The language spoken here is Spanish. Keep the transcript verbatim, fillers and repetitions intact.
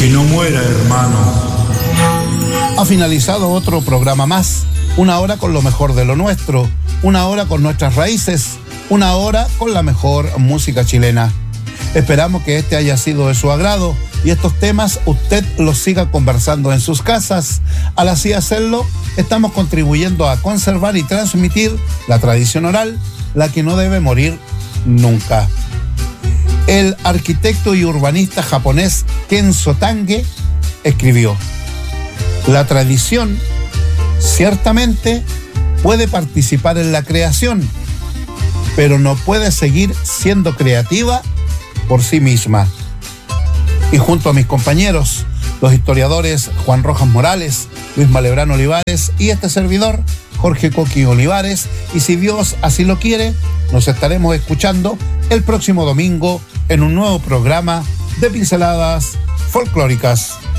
Que no muera, hermano. Ha finalizado otro programa más, una hora con lo mejor de lo nuestro, una hora con nuestras raíces, una hora con la mejor música chilena. Esperamos que este haya sido de su agrado y estos temas usted los siga conversando en sus casas. Al así hacerlo, estamos contribuyendo a conservar y transmitir la tradición oral, la que no debe morir nunca. El arquitecto y urbanista japonés Kenzo Tange escribió: la tradición ciertamente puede participar en la creación, pero no puede seguir siendo creativa por sí misma. Y junto a mis compañeros, los historiadores Juan Rojas Morales, Luis Malebrán Olivares y este servidor, Jorge Coqui Olivares, y si Dios así lo quiere, nos estaremos escuchando el próximo domingo en un nuevo programa de Pinceladas Folclóricas.